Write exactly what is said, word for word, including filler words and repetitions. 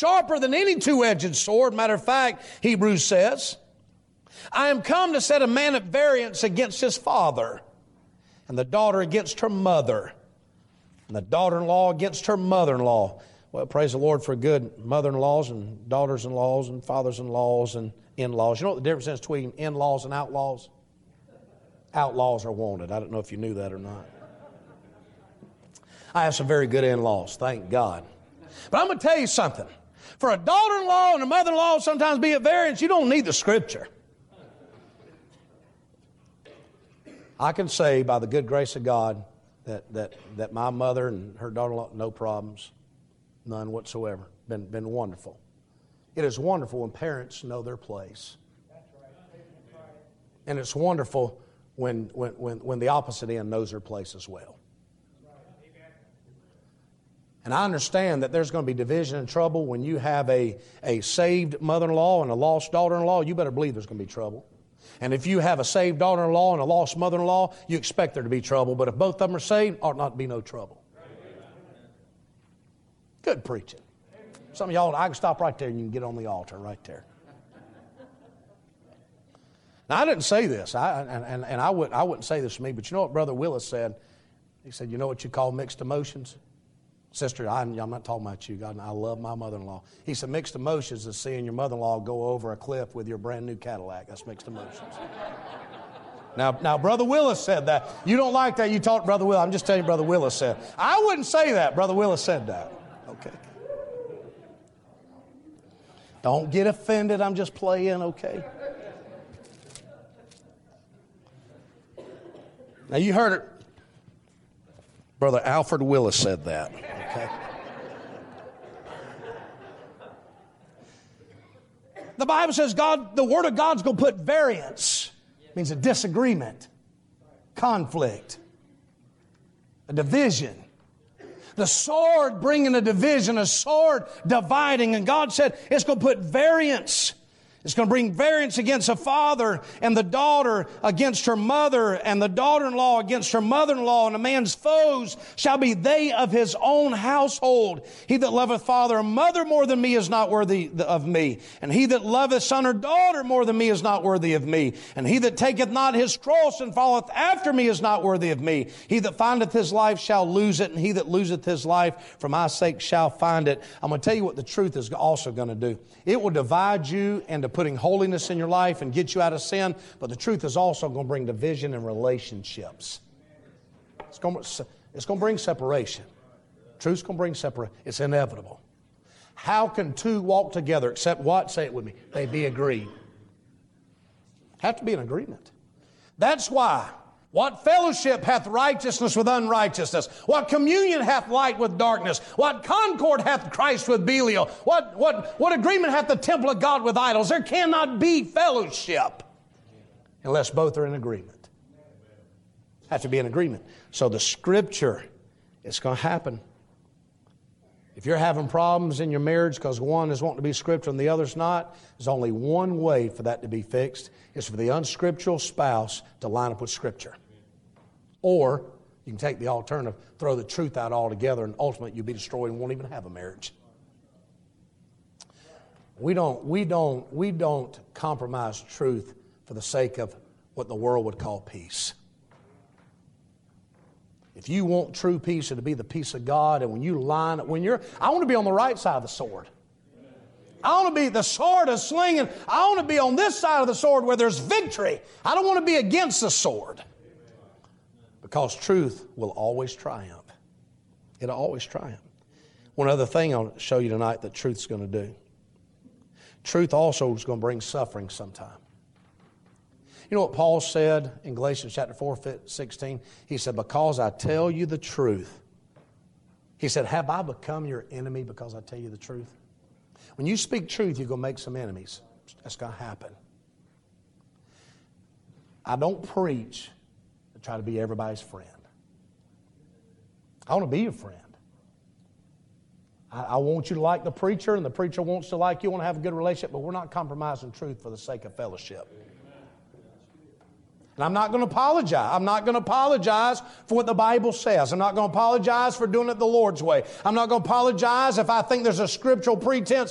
sharper than any two-edged sword. Matter of fact, Hebrews says, I am come to set a man at variance against his father, and the daughter against her mother, and the daughter-in-law against her mother-in-law. Well, praise the Lord for good mother-in-laws and daughters-in-laws and fathers-in-laws and in-laws. You know what the difference is between in-laws and outlaws? Outlaws are wanted. I don't know if you knew that or not. I have some very good in-laws, thank God. But I'm going to tell you something. For a daughter-in-law and a mother-in-law sometimes be at variance, you don't need the Scripture. I can say by the good grace of God that that that my mother and her daughter-in-law, no problems, none whatsoever. Been been wonderful. It is wonderful when parents know their place. And it's wonderful when when when, when the opposite end knows their place as well. And I understand that there's going to be division and trouble when you have a, a saved mother-in-law and a lost daughter-in-law. You better believe there's going to be trouble. And if you have a saved daughter-in-law and a lost mother-in-law, you expect there to be trouble. But if both of them are saved, ought not to be no trouble. Good preaching. Some of y'all, I can stop right there and you can get on the altar right there. Now, I didn't say this, I, and, and, and I, would, I wouldn't say this to me, but you know what Brother Willis said? He said, you know what you call mixed emotions? Sister, I'm, I'm not talking about you, God. I love my mother-in-law. He said, mixed emotions is seeing your mother-in-law go over a cliff with your brand new Cadillac. That's mixed emotions. now, now, Brother Willis said that. You don't like that. You talk to Brother Willis. I'm just telling you, Brother Willis said. I wouldn't say that. Brother Willis said that. Okay. Don't get offended. I'm just playing, okay? Now, you heard it. Brother Alfred Willis said that. Okay. The Bible says God, the Word of God's going to put variance. It means a disagreement, conflict, a division. The sword bringing a division, a sword dividing. And God said it's going to put variance. It's going to bring variance against a father and the daughter against her mother and the daughter-in-law against her mother-in-law, and a man's foes shall be they of his own household. He that loveth father or mother more than me is not worthy of me. And he that loveth son or daughter more than me is not worthy of me. And he that taketh not his cross and followeth after me is not worthy of me. He that findeth his life shall lose it, and he that loseth his life for my sake shall find it. I'm going to tell you what the truth is also going to do. It will divide you into putting holiness in your life and get you out of sin, but the truth is also going to bring division in relationships. It's going to, it's going to bring separation. Truth's going to bring separation. It's inevitable. How can two walk together except what? Say it with me. They be agreed. Have to be an agreement. That's why. What fellowship hath righteousness with unrighteousness? What communion hath light with darkness? What concord hath Christ with Belial? What, what, what agreement hath the temple of God with idols? There cannot be fellowship unless both are in agreement. Have to be in agreement. So the Scripture, it's going to happen. If you're having problems in your marriage because one is wanting to be scriptural and the other's not, there's only one way for that to be fixed. It's for the unscriptural spouse to line up with Scripture. Or you can take the alternative, throw the truth out altogether, and ultimately you'll be destroyed and won't even have a marriage. We don't, we don't, we don't compromise truth for the sake of what the world would call peace. If you want true peace, it'll be the peace of God. And when you line up, when you're, I want to be on the right side of the sword. I want to be, the sword is slinging. I want to be on this side of the sword where there's victory. I don't want to be against the sword. Because truth will always triumph. It'll always triumph. One other thing I'll show you tonight that truth's going to do. Truth also is going to bring suffering sometime. You know what Paul said in Galatians chapter four, sixteen? He said, because I tell you the truth. He said, have I become your enemy because I tell you the truth? When you speak truth, you're going to make some enemies. That's going to happen. I don't preach to try to be everybody's friend. I want to be your friend. I, I want you to like the preacher, and the preacher wants to like you. I want to have a good relationship, but we're not compromising truth for the sake of fellowship. And I'm not going to apologize. I'm not going to apologize for what the Bible says. I'm not going to apologize for doing it the Lord's way. I'm not going to apologize if I think there's a scriptural pretense